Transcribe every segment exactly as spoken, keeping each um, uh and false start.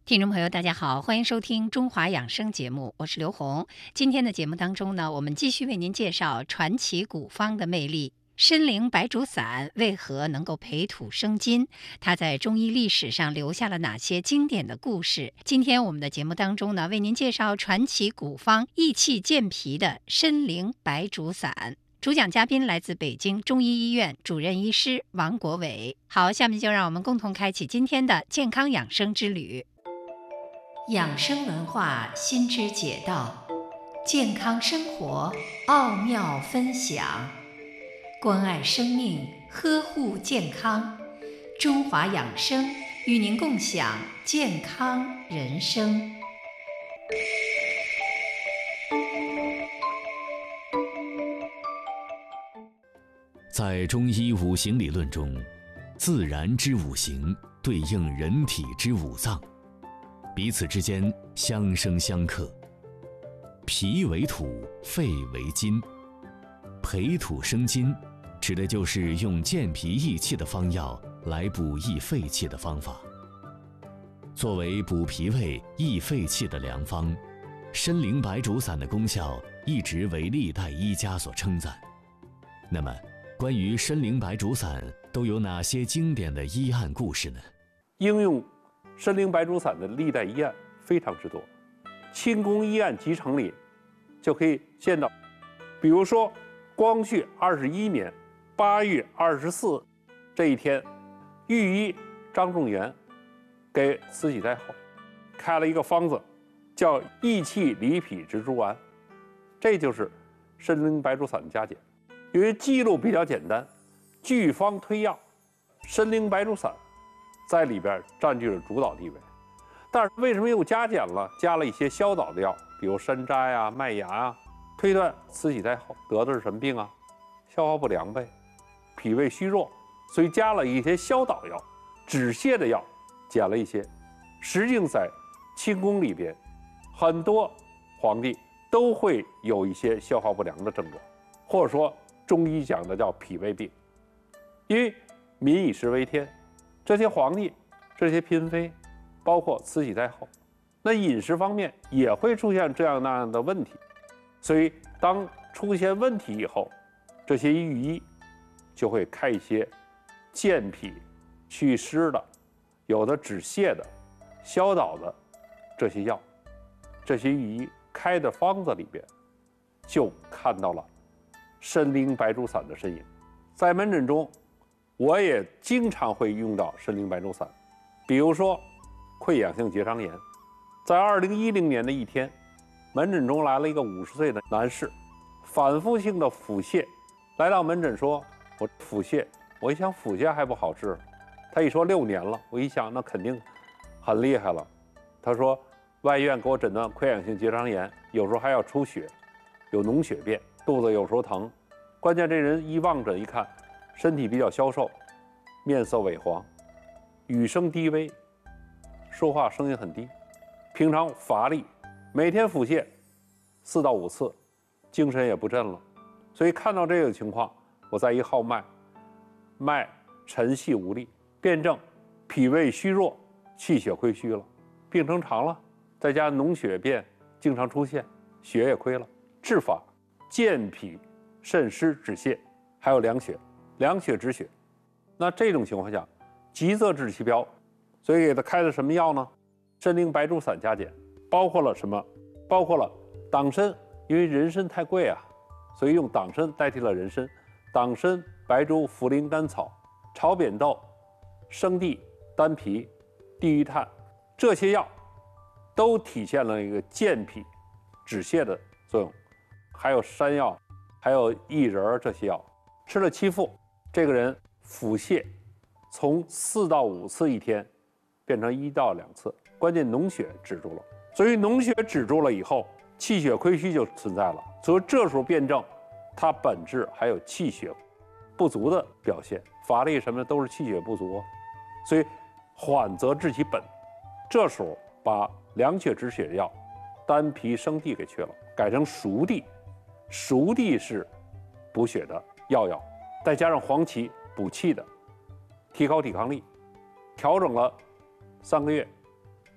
听众朋友，大家好，欢迎收听中华养生节目，我是刘红。今天的节目当中呢，我们继续为您介绍传奇古方的魅力。参苓白术散为何能够培土生金？它在中医历史上留下了哪些经典的故事？今天我们的节目当中呢，为您介绍传奇古方益气健脾的参苓白术散。主讲嘉宾来自北京中医医院主任医师王国伟。好，下面就让我们共同开启今天的健康养生之旅。养生文化新知解道，健康生活奥妙分享，关爱生命，呵护健康。中华养生与您共享健康人生。 在中医五行理论中，自然之五行对应人体之五脏，彼此之间相生相克。脾为土，肺为金，培土生金指的就是用健脾益气的方药来补益肺气的方法。作为补脾胃益肺气的良方，参苓白术散的功效一直为历代医家所称赞。那么关于参苓白术散都有哪些经典的医案故事呢？ 应用参苓白术散的历代医案非常之多，清宫医案集成里就可以见到。比如说光绪二十一年八月二十四这一天，御医张仲元给慈禧太后开了一个方子，叫益气理脾植株丸，这就是参苓白术散的加减。由于记录比较简单，据方推药，参苓白术散在里边占据了主导地位。但是为什么又加减了，加了一些消导的药，比如山楂呀、麦芽啊？推断慈禧太后得的是什么病啊？消化不良呗，脾胃虚弱，所以加了一些消导药、止泻的药，减了一些。实际上在清宫里边，很多皇帝都会有一些消化不良的症状，或者说中医讲的叫脾胃病。因为民以食为天，这些皇帝、这些嫔妃，包括慈禧太后，那饮食方面也会出现这样那样的问题。所以当出现问题以后，这些御医就会开一些健脾祛湿的，有的止泻的、消导的这些药。这些御医开的方子里边就看到了参苓白术散的身影。在门诊中我也经常会用到参苓白术散。比如说溃疡性结肠炎，在二零一零年的一天，门诊中来了一个五十岁的男士，反复性的腹泻，来到门诊说我腹泻。我一想腹泻还不好治，他一说六年了，我一想那肯定很厉害了。他说外院给我诊断溃疡性结肠炎，有时候还要出血，有脓血便，肚子有时候疼。关键这人一望诊一看，身体比较消瘦，面色萎黄，语声低微，说话声音很低，平常乏力，每天腹泻四到五次，精神也不振了。所以看到这个情况，我再一号脉，脉沉细无力，辩证脾胃虚弱，气血亏虚了，病程长了，再加脓血便经常出现，血也亏了。治法健脾渗湿止泻，还有凉血，凉血止血。那这种情况下急则治其标，所以给他开的什么药呢？参苓白术散加减，包括了什么？包括了党参，因为人参太贵啊，所以用党参代替了人参。党参、白术、茯苓、甘草、炒扁豆、生地、丹皮、地榆炭，这些药都体现了一个健脾止泻的作用。还有山药，还有薏仁，这些药吃了七副，这个人腹泻从四到五次一天变成一到两次，关键脓血止住了。所以脓血止住了以后，气血亏虚就存在了。所以这时候辩证它本质还有气血不足的表现，乏力什么的都是气血不足。所以缓则治其本，这时候把凉血止血的药丹皮生地给去了，改成熟地。熟地是补血的药药，再加上黄芪补气的，提高抵抗力。调整了三个月，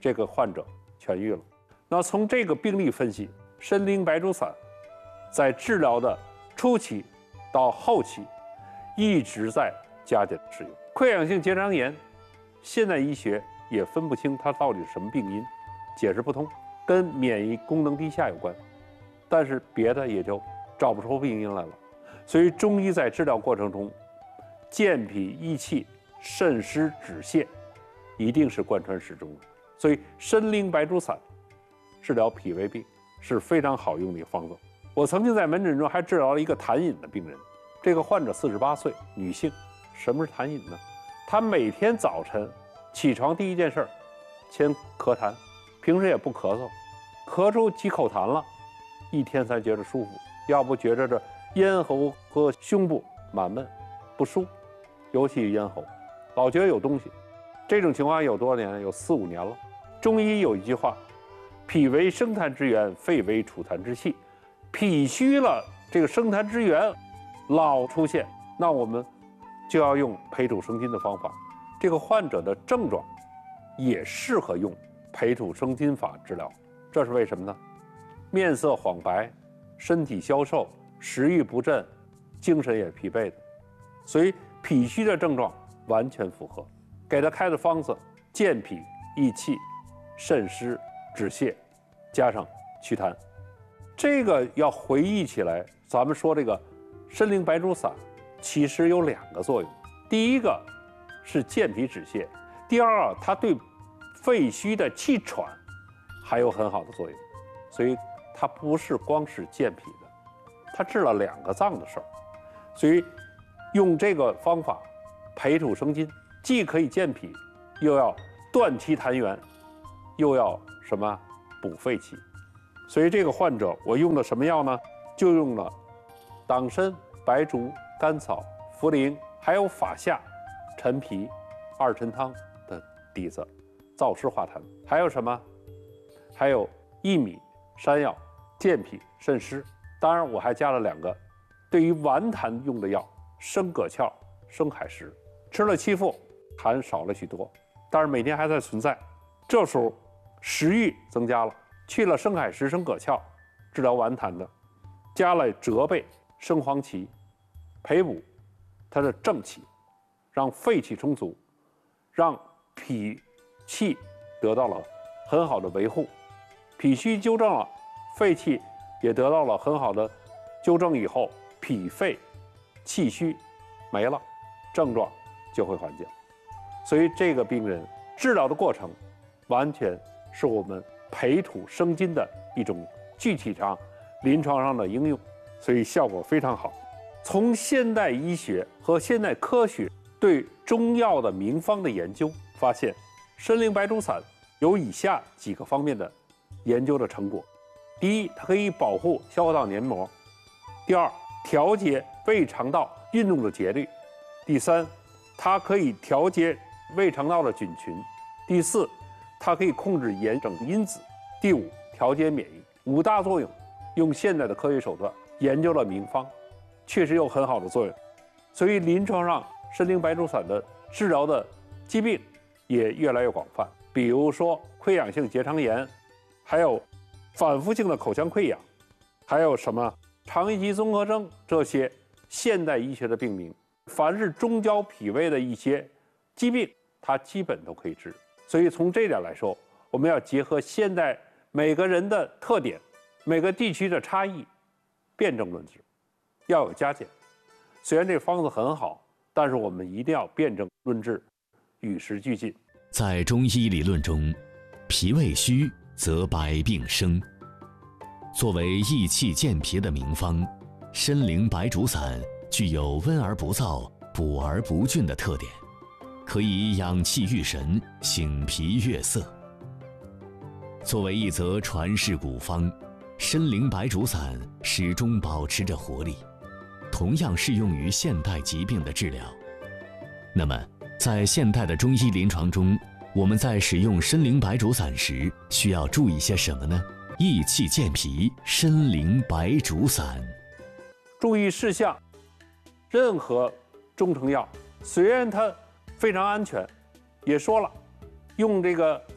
这个患者痊愈了。那从这个病例分析，参苓白术散在治疗的初期到后期一直在加减使用。溃疡性结肠炎，现代医学也分不清它到底是什么病因，解释不通，跟免疫功能低下有关，但是别的也就找不出病因来了。所以中医在治疗过程中，健脾益气、渗湿止泻，一定是贯穿始终的。所以参苓白术散治疗脾胃病是非常好用的一个方子。我曾经在门诊中还治疗了一个痰饮的病人，这个患者四十八岁，女性。什么是痰饮呢？她每天早晨起床第一件事先咳痰，平时也不咳嗽，咳出几口痰了，一天才觉得舒服，要不觉着这咽喉和胸部满闷不舒，尤其咽喉，老觉得有东西。这种情况有多少年？有四五年了。中医有一句话：脾为生痰之源，肺为储痰之器。脾虚了，这个生痰之源老出现，那我们就要用培土生金的方法。这个患者的症状也适合用培土生金法治疗。这是为什么呢？面色黄白，身体消瘦，食欲不振，精神也疲惫的，所以脾虚的症状完全符合。给他开的方子：健脾益气、渗湿止泻，加上祛痰。这个要回忆起来，咱们说这个参苓白术散其实有两个作用。第一个是健脾止泻，第二啊，它对肺虚的气喘还有很好的作用。所以它不是光是健脾的，它治了两个脏的事儿。所以用这个方法培土生金，既可以健脾，又要断其痰源，又要什么补肺气。所以这个患者我用的什么药呢？就用了党参、白术、甘草、茯苓，还有法夏、陈皮、二陈汤的底子，燥湿化痰。还有什么？还有薏米、山药，健脾渗湿。当然我还加了两个对于顽痰用的药：生葛壳、生海石。吃了七副，痰少了许多，但是每天还在存在。这时候食欲增加了，去了生海石、生葛壳治疗顽痰的，加了折贝、生黄芪，培补它的正气，让肺气充足，让脾气得到了很好的维护，脾虚纠正了，肺气也得到了很好的纠正以后，脾肺气虚没了，症状就会缓解。所以这个病人治疗的过程完全是我们培土生金的一种具体上临床上的应用，所以效果非常好。从现代医学和现代科学对中药的名方的研究发现，参苓白术散有以下几个方面的研究的成果：第一，它可以保护消化道黏膜；第二，调节胃肠道运动的节律；第三，它可以调节胃肠道的菌群；第四，它可以控制炎症因子；第五，调节免疫。五大作用，用现代的科学手段研究了名方，确实有很好的作用。所以临床上参苓白术散的治疗的疾病也越来越广泛，比如说溃疡性结肠炎，还有反复性的口腔溃疡，还有什么肠易激综合征，这些现代医学的病名，凡是中焦脾胃的一些疾病，它基本都可以治。所以从这点来说，我们要结合现代每个人的特点，每个地区的差异，辩证论治，要有加减。虽然这方子很好，但是我们一定要辩证论治，与时俱进。 在中医理论中，脾胃虚则百病生。作为益气健脾的名方，参苓白术散具有温而不燥、补而不峻的特点，可以养气育神、醒脾悦色。作为一则传世古方，参苓白术散始终保持着活力，同样适用于现代疾病的治疗。那么，在现代的中医临床中，我们在使用参苓白术散时，需要注意些什么呢？益气健脾，参苓白术散。 注意事项：任何中成药，虽然它非常安全，也说了，用这个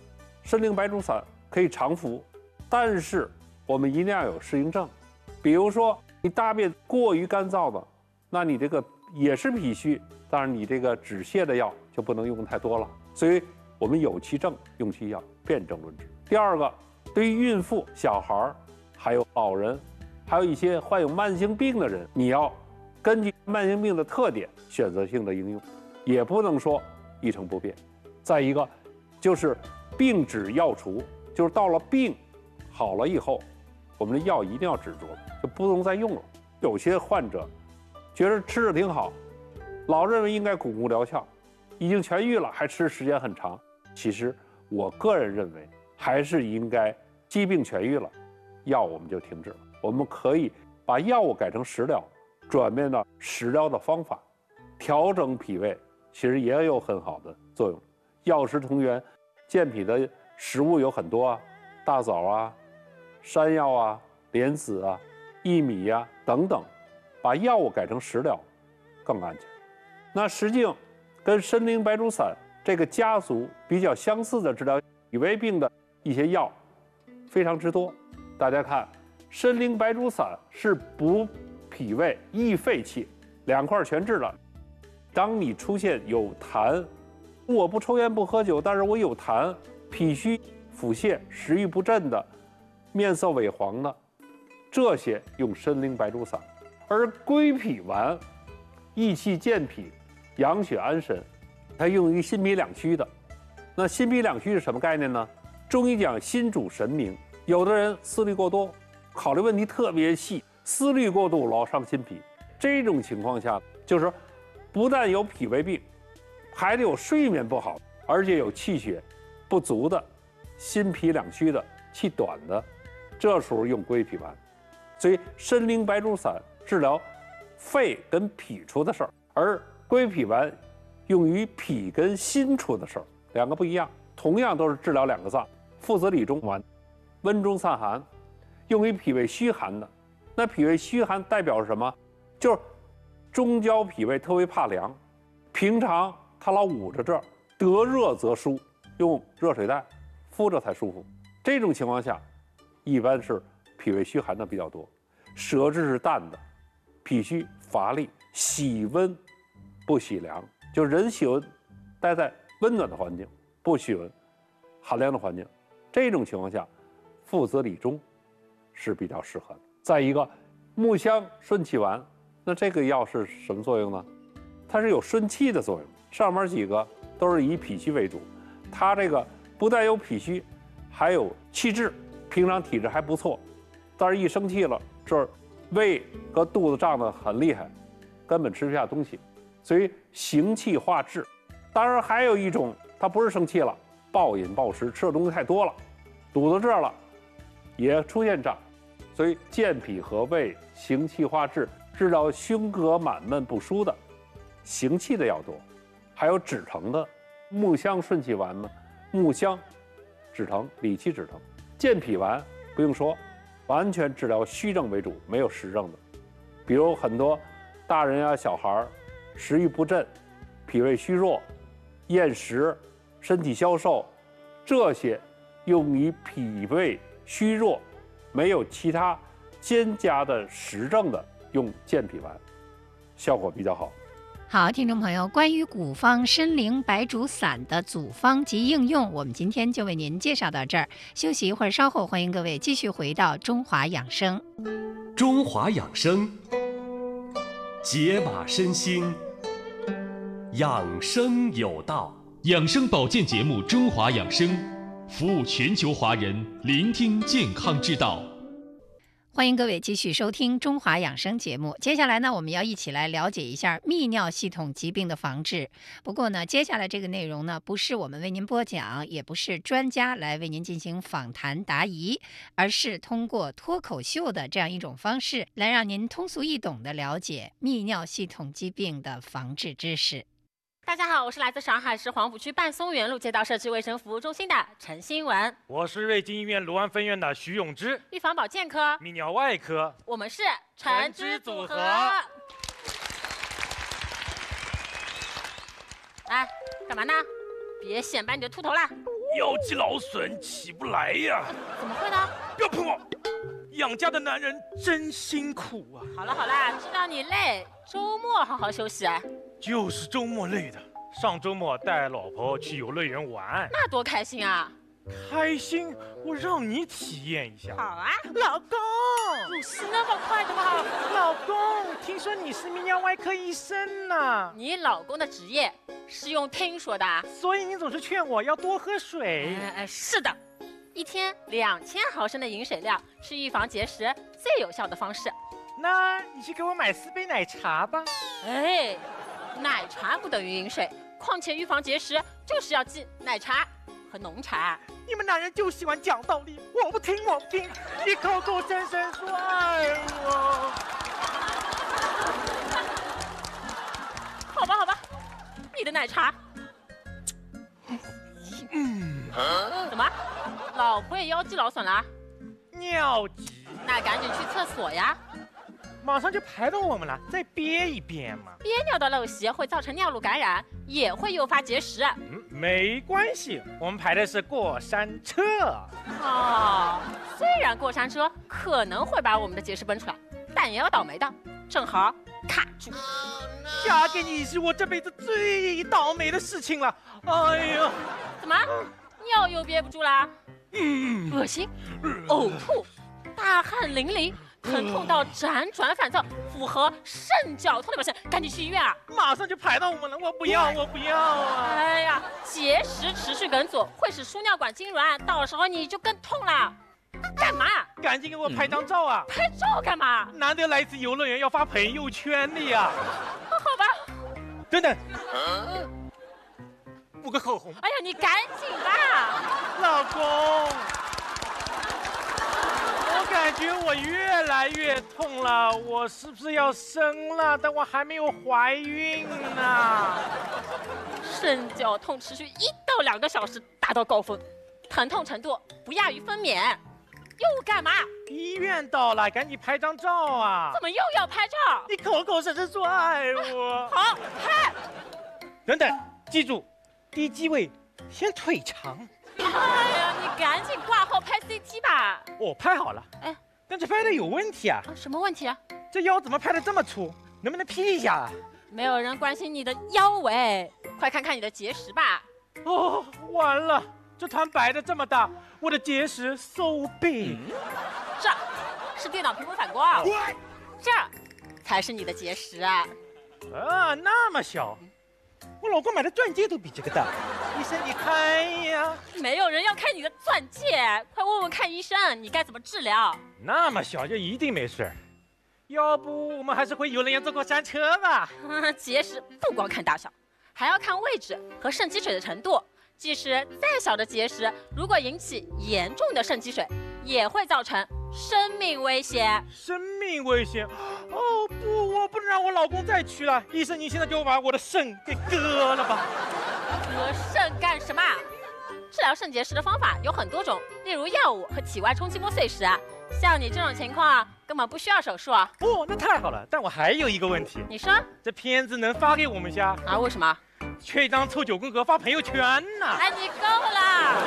参苓白术散可以常服，但是我们一定要有适应症。比如说你大便过于干燥的，那你这个也是脾虚，当然你这个止泻的药就不能用太多了。所以我们有其症用其药，辨证论治。第二个，对于孕妇、小孩还有老人，还有一些患有慢性病的人，你要根据慢性病的特点选择性的应用，也不能说一成不变。再一个就是病止药除，就是到了病好了以后，我们的药一定要止住，就不能再用了。有些患者觉得吃着挺好，老认为应该巩固疗效，已经痊愈了还吃时间很长。其实我个人认为还是应该疾病痊愈了，药我们就停止了。我们可以把药物改成食疗，转变到食疗的方法，调整脾胃，其实也有很好的作用。药食同源，健脾的食物有很多啊，大枣啊、山药啊、莲子啊、薏米呀、啊、等等，把药物改成食疗更安全。那实际上跟参苓白术散这个家族比较相似的治疗脾胃病的一些药非常之多。大家看，参苓白术散是补脾胃、益肺气，两块全治了。当你出现有痰，我不抽烟不喝酒，但是我有痰、脾虚、腹泻、食欲不振的，面色萎黄的，这些用参苓白术散。而归脾丸益气健脾、养血安神，它用于心脾两虚的。那心脾两虚是什么概念呢？中医讲心主神明，有的人思虑过多，考虑问题特别细，思虑过度老伤心脾。这种情况下，就是不但有脾胃病，还得有睡眠不好，而且有气血不足的、心脾两虚的、气短的，这时候用归脾丸。所以参苓白术散治疗肺跟脾出的事儿，而归脾丸用于脾跟心出的事儿，两个不一样。同样都是治疗两个脏，附子理中丸，温中散寒，用于脾胃虚寒的。那脾胃虚寒代表什么？就是中焦脾胃特别怕凉，平常他老捂着这儿，得热则舒，用热水袋敷着才舒服。这种情况下，一般是脾胃虚寒的比较多，舌质是淡的，脾虚乏力，喜温不喜凉，就是人喜欢待在温暖的环境，不喜欢寒凉的环境。这种情况下，附子理中是比较适合的。再一个，木香顺气丸，那这个药是什么作用呢？它是有顺气的作用。上面几个都是以脾虚为主，它这个不但有脾虚，还有气滞，平常体质还不错，但是一生气了，这儿胃和肚子胀得很厉害，根本吃不下东西，所以行气化滞。当然还有一种，它不是生气了，暴饮暴食，吃的东西太多了，堵到这儿了，也出现胀。所以健脾和胃、行气化滞，治疗胸膈满闷不舒的，行气的药多。还有止疼的，木香顺气丸呢，木香止疼，理气止疼。健脾丸不用说，完全治疗虚症为主，没有实症的。比如很多大人呀、小孩食欲不振、脾胃虚弱、厌食、身体消瘦，这些用于脾胃虚弱、没有其他兼加的实证的，用健脾丸，效果比较好。 好，听众朋友，关于古方参苓白术散的组方及应用，我们今天就为您介绍到这儿。休息一会儿，稍后欢迎各位继续回到中华养生。 中华养生，解码身心，养生有道。 养生保健节目《中华养生》，服务全球华人，聆听健康之道。 欢迎各位继续收听中华养生节目。接下来呢，我们要一起来了解一下泌尿系统疾病的防治。不过呢，接下来这个内容呢，不是我们为您播讲，也不是专家来为您进行访谈答疑，而是通过脱口秀的这样一种方式，来让您通俗易懂地了解泌尿系统疾病的防治知识。 大家好，我是来自上海市黄浦区半松园路街道社区卫生服务中心的陈新文。 我是瑞金医院卢湾分院的徐永之， 预防保健科、 泌尿外科， 我们是陈之组合。来，干嘛呢？别显摆你的秃头啦！ 腰肌劳损起不来呀。 怎么会呢？ 不要碰我！养家的男人真辛苦啊。 好了好了，知道你累，周末好好休息。 就是周末累的。上周末带老婆去游乐园玩， 那多开心啊！ 开心，我让你体验一下。 好啊， 老公， 入戏那么快的吗？ 老公，听说你是泌尿外科医生呢。 你老公的职业是用听说的， 所以你总是劝我要多喝水。 哎哎，是的，一天两千毫升的饮水量是预防结石最有效的方式。 那你去给我买四杯奶茶吧。 哎，奶茶不等于饮水，况且预防结石就是要记奶茶和浓茶。 你们男人就喜欢讲道理，我不听我不听，你口口声声说爱我。 好吧好吧，你的奶茶。 嗯， 怎么，老婆也腰肌劳损了？ 尿急， 那赶紧去厕所呀。 马上就排到我们了，再憋一憋嘛。 憋尿的陋习会造成尿路感染，也会诱发结石。 嗯，没关系，我们排的是过山车。 哦，虽然过山车可能会把我们的结石崩出来，但也有倒霉的，正好卡住。 嫁给你是我这辈子最倒霉的事情了。哎呀， 怎么，尿又憋不住啦？ 嗯， 恶心、呕吐、大汗淋漓。疼痛到辗转反侧，符合肾绞痛的表现，赶紧去医院啊！ 马上就排到我们了，我不要，我不要啊！ 哎呀，结石持续梗阻会使输尿管痉挛，到时候你就更痛了。干嘛？ 赶紧给我拍张照啊！ 拍照干嘛？ 难得来一次游乐园，要发朋友圈的呀。 好吧。 等等，补个口红。 哎呀，你赶紧吧， 老公。我感觉我越来越痛了，我是不是要生了？但我还没有怀孕呢。 肾绞痛持续一到两个小时达到高峰，疼痛程度不亚于分娩。又干嘛？ 医院到了，赶紧拍张照啊！ 怎么又要拍照？ 你口口声声说爱我。 好，拍。 等等，记住，低机位，先腿长。 哎呀，你赶紧挂号拍 C T 吧。 我拍好了， 哎， 但这拍的有问题啊。 什么问题啊？ 这腰怎么拍的这么粗？能不能 P 一下啊？ 没有人关心你的腰围，快看看你的结石吧。 哦，完了，这团白的这么大，我的结石 so big。 这是电脑屏幕反光，这才是你的结石啊。 啊，那么小。我老公买的钻戒都比这个大，医生你看呀。 没有人要看你的钻戒，快问问看医生，你该怎么治疗？ 那么小就一定没事？要不我们还是回游乐园坐过山车吧？ 嗯，结石不光看大小，还要看位置和肾积水的程度。即使再小的结石，如果引起严重的肾积水，也会造成生命危险。 生命危险？哦不，我不能让我老公再去了。医生，你现在就把我的肾给割了吧。 割肾干什么？治疗肾结石的方法有很多种，例如药物和体外冲击波碎石。像你这种情况，根本不需要手术啊。 哦，那太好了。但我还有一个问题。 你说？ 这片子能发给我们下？ 啊？为什么？ 缺一张凑九宫格发朋友圈呢。 哎，你够了！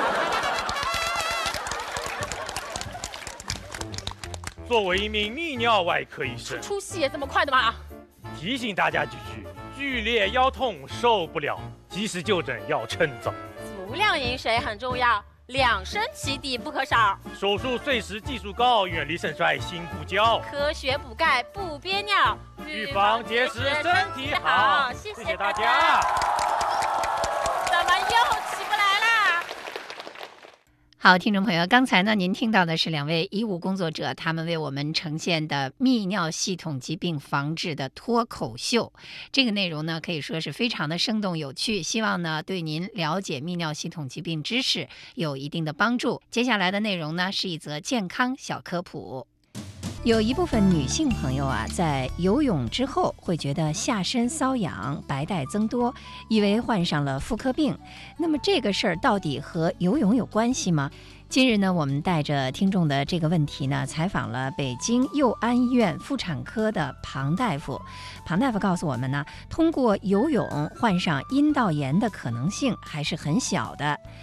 作为一名泌尿外科医生， 出戏也这么快的吗？ 提醒大家几句：剧烈腰痛受不了，及时就诊要趁早。 足量饮水很重要，两升起底不可少。 手术碎石技术高，远离肾衰心不交。 科学补钙不憋尿， 预防结石身体好。 谢谢谢大家。 怎么又起不来啦？ 好，听众朋友，刚才呢，您听到的是两位医务工作者他们为我们呈现的泌尿系统疾病防治的脱口秀。这个内容呢，可以说是非常的生动有趣，希望呢对您了解泌尿系统疾病知识有一定的帮助。接下来的内容呢，是一则健康小科普。有一部分女性朋友啊，在游泳之后会觉得下身瘙痒、白带增多，以为患上了妇科病。那么这个事儿到底和游泳有关系吗？近日呢，我们带着听众的这个问题呢，采访了北京佑安医院妇产科的庞大夫。庞大夫告诉我们呢，通过游泳患上阴道炎的可能性还是很小的。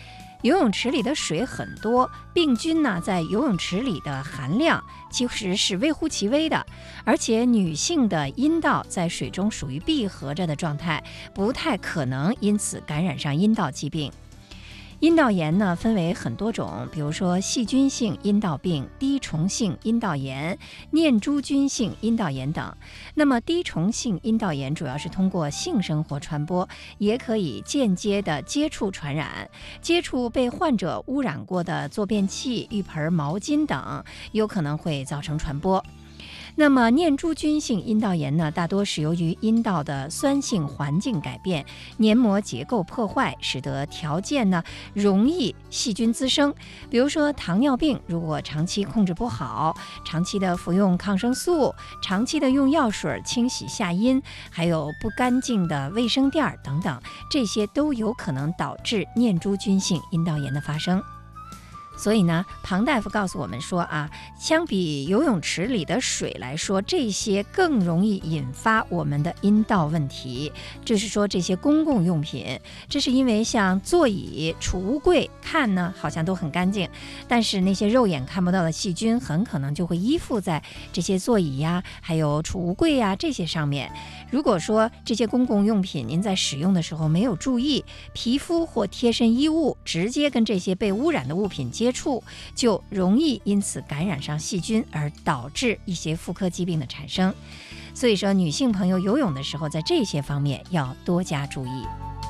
游泳池里的水很多，病菌呢在游泳池里的含量其实是微乎其微的，而且女性的阴道在水中属于闭合着的状态，不太可能因此感染上阴道疾病。阴道炎呢分为很多种，比如说细菌性阴道病、滴虫性阴道炎、念珠菌性阴道炎等。那么滴虫性阴道炎主要是通过性生活传播，也可以间接的接触传染，接触被患者污染过的坐便器、浴盆、毛巾等，有可能会造成传播。那么念珠菌性阴道炎呢，大多是由于阴道的酸性环境改变、黏膜结构破坏，使得条件呢容易细菌滋生。比如说糖尿病，如果长期控制不好，长期的服用抗生素，长期的用药水清洗下阴，还有不干净的卫生垫等等，这些都有可能导致念珠菌性阴道炎的发生。所以呢，庞大夫告诉我们说啊，相比游泳池里的水来说，这些更容易引发我们的阴道问题。就是说这些公共用品，这是因为像座椅、储物柜看呢好像都很干净，但是那些肉眼看不到的细菌很可能就会依附在这些座椅呀、还有储物柜呀这些上面。如果说这些公共用品您在使用的时候没有注意，皮肤或贴身衣物直接跟这些被污染的物品接触，就容易因此感染上细菌，而导致一些妇科疾病的产生。所以说女性朋友游泳的时候，在这些方面要多加注意。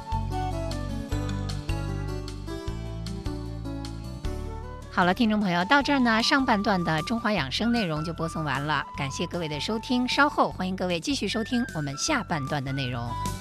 好了，听众朋友，到这儿呢，上半段的中华养生内容就播送完了，感谢各位的收听，稍后欢迎各位继续收听我们下半段的内容。